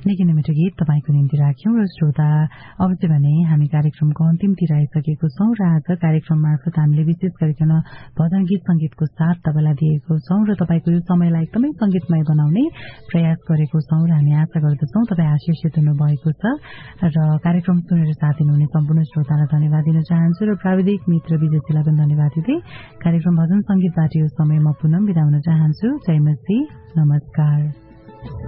निकै नै मिठो गीत तपाईको निम्ति राख्यौं र श्रोता अब चाहिँ भने हामी कार्यक्रमको अन्तिमतिर आइसकेको छौं र आज कार्यक्रम मार्फत हामीले विशेष गरिकन भजन गीत संगीतको साथ तपाईलाई दिएको छौं र तपाईको यो समयलाई एकदमै संगीतमय बनाउने प्रयास गरेको छौं र हामी आशा गर्दछौं तपाई आशिषित हुनुभएको छ र कार्यक्रम सुनेर साथ दिनुहुने सम्पूर्ण श्रोतालाई धन्यवाद दिन चाहन्छु र प्राविधिक मित्र विजेशलाई पनि धन्यवाद दिँदै कार्यक्रम भजन संगीतबाट यो समयमा पुनः बिदा हुन चाहन्छु। जय मसी, नमस्कार।